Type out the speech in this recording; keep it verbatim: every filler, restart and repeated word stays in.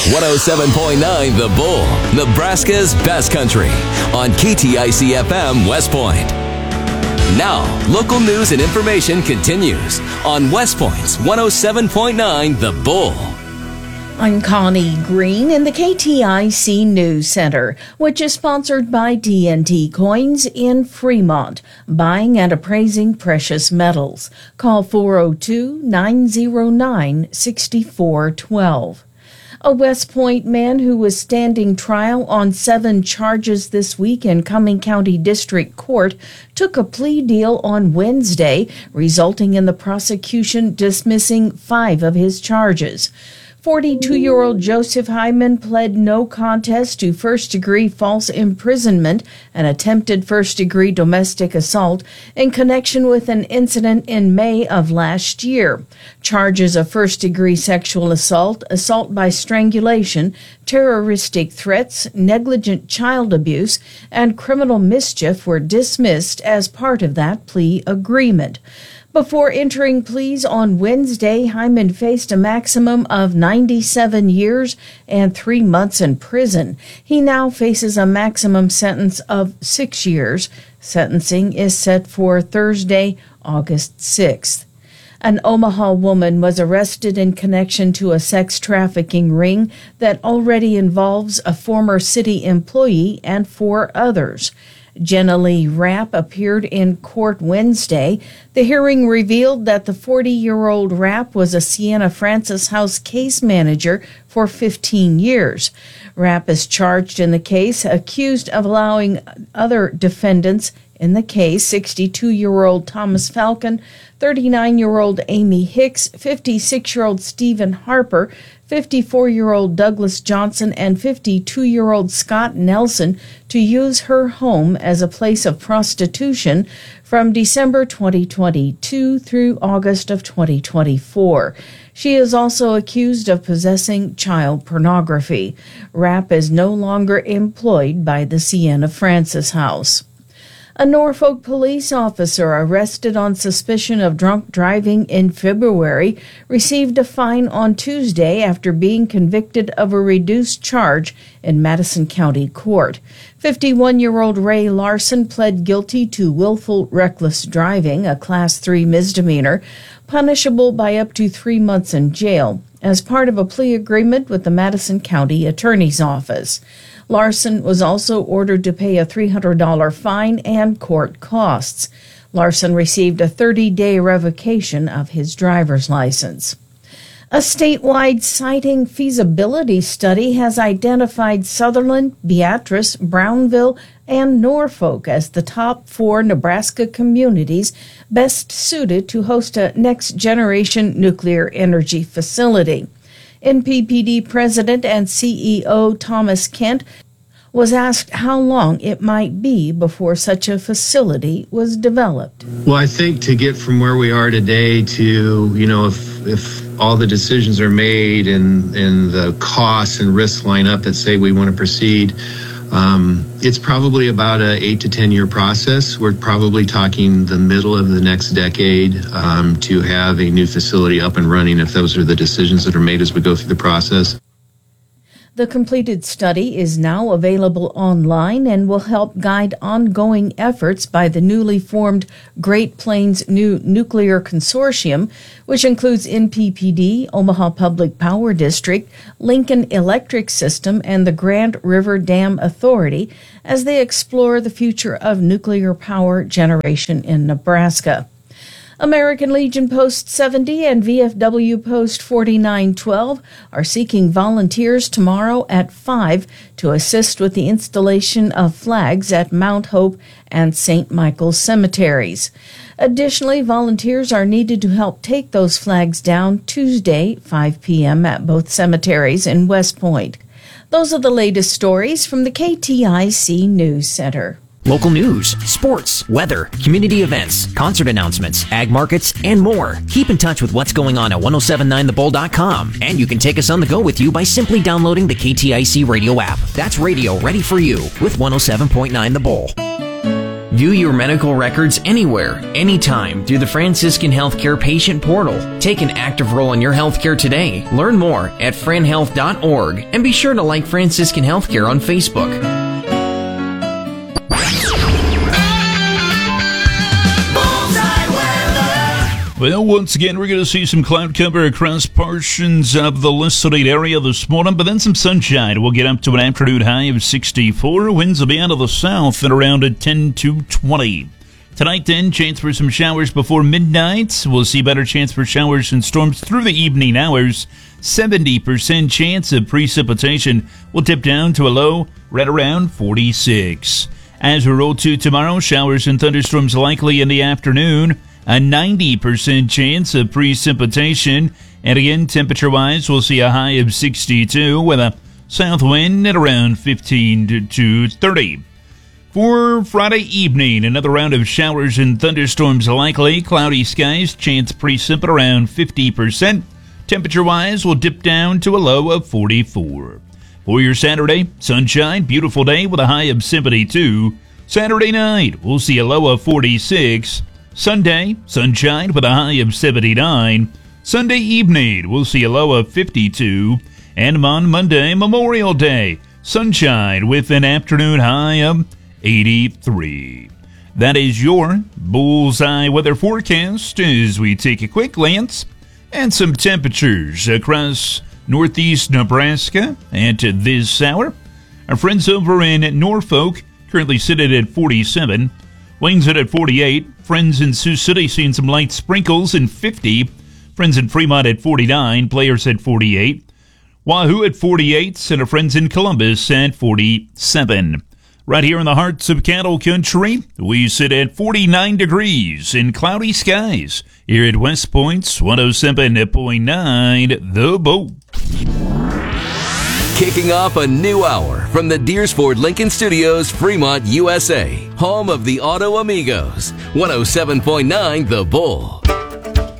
one oh seven point nine The Bull, Nebraska's best country, on K T I C F M West Point. Now, local news and information continues on West Point's one oh seven point nine The Bull. I'm Connie Green in the K T I C News Center, which is sponsored by T N T Coins in Fremont, buying and appraising precious metals. Call four oh two, nine oh nine, six four one two. A West Point man who was standing trial on seven charges this week in Cumming County District Court took a plea deal on Wednesday, resulting in the prosecution dismissing five of his charges. forty-two-year-old Joseph Hyman pled no contest to first-degree false imprisonment and attempted first-degree domestic assault in connection with an incident in May of last year. Charges of first-degree sexual assault, assault by strangulation, terroristic threats, negligent child abuse, and criminal mischief were dismissed as part of that plea agreement. Before entering pleas on Wednesday, Hyman faced a maximum of ninety-seven years and three months in prison. He now faces a maximum sentence of six years. Sentencing is set for Thursday, August sixth. An Omaha woman was arrested in connection to a sex trafficking ring that already involves a former city employee and four others. Jenna Lee Rapp appeared in court Wednesday. The hearing revealed that the forty-year-old Rapp was a Sienna Francis House case manager for fifteen years. Rapp is charged in the case, accused of allowing other defendants in the case, sixty-two-year-old Thomas Falcon, thirty-nine-year-old Amy Hicks, fifty-six-year-old Stephen Harper, fifty-four-year-old Douglas Johnson, and fifty-two-year-old Scott Nelson to use her home as a place of prostitution from December twenty twenty-two through August of twenty twenty-four. She is also accused of possessing child pornography. Rapp is no longer employed by the Sienna Francis House. A Norfolk police officer arrested on suspicion of drunk driving in February received a fine on Tuesday after being convicted of a reduced charge in Madison County Court. fifty-one-year-old Ray Larson pled guilty to willful reckless driving, a Class three misdemeanor, punishable by up to three months in jail, as part of a plea agreement with the Madison County Attorney's Office. Larson was also ordered to pay a three hundred dollars fine and court costs. Larson received a thirty-day revocation of his driver's license. A statewide siting feasibility study has identified Sutherland, Beatrice, Brownville, and Norfolk as the top four Nebraska communities best suited to host a next-generation nuclear energy facility. N P P D President and C E O Thomas Kent was asked how long it might be before such a facility was developed. Well, I think to get from where we are today to, you know, if if all the decisions are made and, and the costs and risks line up that say we want to proceed, um, it's probably about an eight to ten year process. We're probably talking the middle of the next decade um, to have a new facility up and running if those are the decisions that are made as we go through the process. The completed study is now available online and will help guide ongoing efforts by the newly formed Great Plains New Nuclear Consortium, which includes N P P D, Omaha Public Power District, Lincoln Electric System, and the Grand River Dam Authority, as they explore the future of nuclear power generation in Nebraska. American Legion Post seventy and V F W Post forty-nine twelve are seeking volunteers tomorrow at five to assist with the installation of flags at Mount Hope and Saint Michael's cemeteries. Additionally, volunteers are needed to help take those flags down Tuesday, five p.m. at both cemeteries in West Point. Those are the latest stories from the K T I C News Center. Local news, sports, weather, community events, concert announcements, ag markets, and more. Keep in touch with what's going on at ten seventy-nine the bull dot com. And you can take us on the go with you by simply downloading the K T I C radio app. That's radio ready for you with one oh seven point nine The Bull. View your medical records anywhere, anytime through the Franciscan Healthcare Patient Portal. Take an active role in your healthcare today. Learn more at fran health dot org and be sure to like Franciscan Healthcare on Facebook. Well, once again, we're going to see some cloud cover across portions of the listed area this morning, but then some sunshine. We'll get up to an afternoon high of sixty-four. Winds will be out of the south at around at ten to twenty. Tonight, then, chance for some showers before midnight. We'll see better chance for showers and storms through the evening hours. seventy percent chance of precipitation will dip down to a low right around forty-six. As we roll to tomorrow, showers and thunderstorms likely in the afternoon. A ninety percent chance of precipitation. And again, temperature-wise, we'll see a high of sixty-two with a south wind at around fifteen to thirty. For Friday evening, another round of showers and thunderstorms likely. Cloudy skies, chance precip at around fifty percent. Temperature-wise, will dip down to a low of forty-four. For your Saturday, sunshine, beautiful day with a high of seventy-two. Saturday night, we'll see a low of forty-six. Sunday, sunshine with a high of seventy-nine. Sunday evening, we'll see a low of fifty-two. And on Monday, Memorial Day, sunshine with an afternoon high of eighty-three. That is your bullseye weather forecast as we take a quick glance at some temperatures across northeast Nebraska at this hour. Our friends over in Norfolk currently sitting at forty-seven. Wayne's at forty-eight. Friends in Sioux City seeing some light sprinkles in fifty. Friends in Fremont at forty-nine. Players at forty-eight. Wahoo at forty-eight. And our friends in Columbus at forty-seven. Right here in the hearts of cattle country, we sit at forty-nine degrees in cloudy skies. Here at West Point's one oh seven point nine The Boat. Kicking off a new hour from the Deersford Lincoln Studios, Fremont, U S A. Home of the Auto Amigos. one oh seven point nine The Bull.